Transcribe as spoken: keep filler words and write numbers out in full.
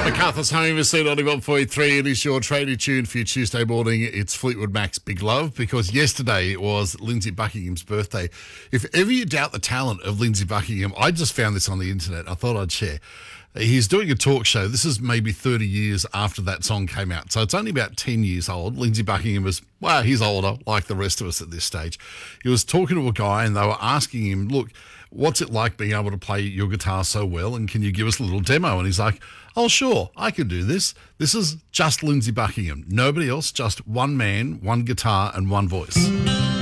MacArthur's Home is seen on one point three. It is your tradie tune for your Tuesday morning. It's Fleetwood Mac's Big Love, because yesterday was Lindsay Buckingham's birthday. If ever you doubt the talent of Lindsay Buckingham, I just found this on the internet. I thought I'd share. He's doing a talk show. This is maybe thirty years after that song came out. So it's only about ten years old. Lindsay Buckingham was, well, he's older, like the rest of us at this stage. He was talking to a guy and they were asking him, look, what's it like being able to play your guitar so well, and can you give us a little demo? And he's like, oh, sure, I can do this. This is just Lindsay Buckingham. Nobody else, just one man, one guitar and one voice.